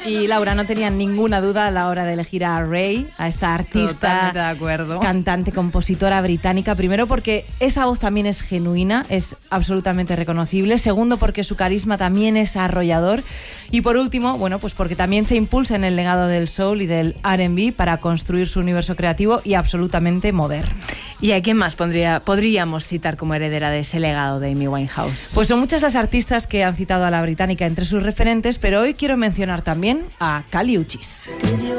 Y Laura, no tenía ninguna duda a la hora de elegir a Ray, a esta artista, de acuerdo, cantante, compositora británica. Primero porque esa voz también es genuina, es absolutamente reconocible. Segundo porque su carisma también es arrollador. Y por último, bueno, pues porque también se impulsa en el legado del soul y del R&B para construir su universo creativo y absolutamente moderno. ¿Y a quién más podríamos citar como heredera de ese legado de Amy Winehouse? Pues son muchas las artistas que han citado a la británica entre sus referentes, pero hoy quiero mencionar también a Kali Uchis.